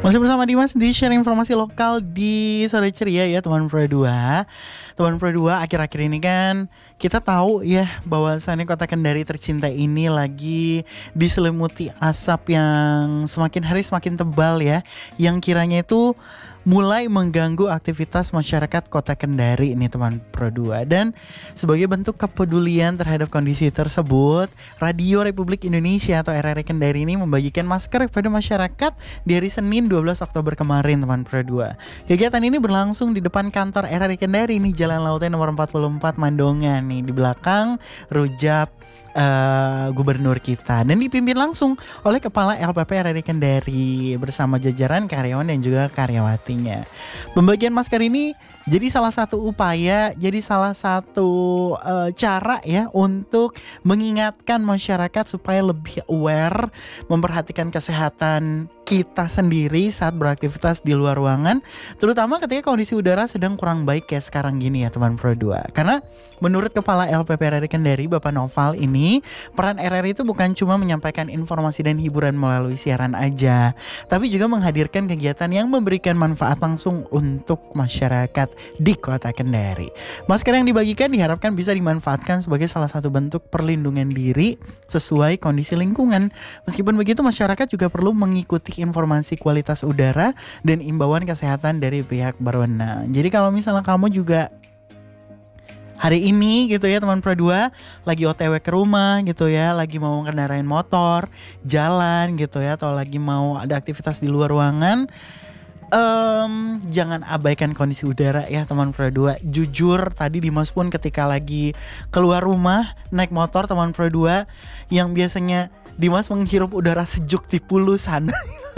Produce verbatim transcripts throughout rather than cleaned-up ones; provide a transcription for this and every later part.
Masih bersama Dimas di share informasi lokal di Sore Ceria ya teman Pro dua. Teman Pro dua, akhir-akhir ini kan kita tahu ya bahwasannya kota Kendari tercinta ini lagi diselimuti asap yang semakin hari semakin tebal ya, yang kiranya itu mulai mengganggu aktivitas masyarakat kota Kendari ini teman Pro dua. Dan sebagai bentuk kepedulian terhadap kondisi tersebut, Radio Republik Indonesia atau R R I Kendari ini membagikan masker kepada masyarakat di hari Senin dua belas Oktober kemarin teman Pro dua. Kegiatan ini berlangsung di depan kantor R R I Kendari nih, Jalan Lautnya nomor empat puluh empat Mandongan nih, di belakang rujak Uh, gubernur kita, dan dipimpin langsung oleh Kepala L P P R R I Kendari bersama jajaran karyawan dan juga karyawatinya. Pembagian masker ini jadi salah satu upaya, jadi salah satu uh, cara ya untuk mengingatkan masyarakat supaya lebih aware, memperhatikan kesehatan kita sendiri saat beraktivitas di luar ruangan, terutama ketika kondisi udara sedang kurang baik kayak sekarang gini ya teman Pro dua. Karena menurut Kepala L P P R R I Kendari Bapak Noval ini, peran R R I itu bukan cuma menyampaikan informasi dan hiburan melalui siaran aja, tapi juga menghadirkan kegiatan yang memberikan manfaat langsung untuk masyarakat di kota Kendari. Masker yang dibagikan diharapkan bisa dimanfaatkan sebagai salah satu bentuk perlindungan diri sesuai kondisi lingkungan. Meskipun begitu, masyarakat juga perlu mengikuti informasi kualitas udara dan imbauan kesehatan dari pihak berwenang. Jadi kalau misalnya kamu juga hari ini gitu ya teman Pro dua lagi O T W ke rumah gitu ya, lagi mau kendarain motor, jalan gitu ya, atau lagi mau ada aktivitas di luar ruangan, um, jangan abaikan kondisi udara ya teman Pro dua. Jujur tadi Dimas pun ketika lagi keluar rumah naik motor teman Pro dua, yang biasanya Dimas menghirup udara sejuk di Pulu sana.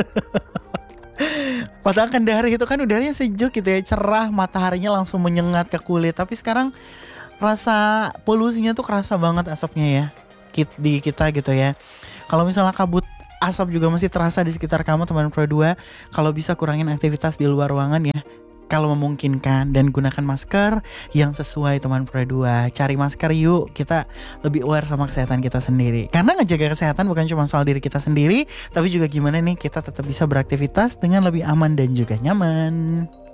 Padahal Kendari itu kan udaranya sejuk gitu ya, cerah, mataharinya langsung menyengat ke kulit. Tapi sekarang rasa polusinya tuh kerasa banget asapnya ya di kita gitu ya. Kalau misalnya kabut asap juga masih terasa di sekitar kamu teman Pro dua, kalau bisa kurangin aktivitas di luar ruangan ya, kalau memungkinkan, dan gunakan masker yang sesuai teman Pro dua. Cari masker yuk, kita lebih aware sama kesehatan kita sendiri. Karena ngejaga kesehatan bukan cuma soal diri kita sendiri, tapi juga gimana nih kita tetap bisa beraktivitas dengan lebih aman dan juga nyaman.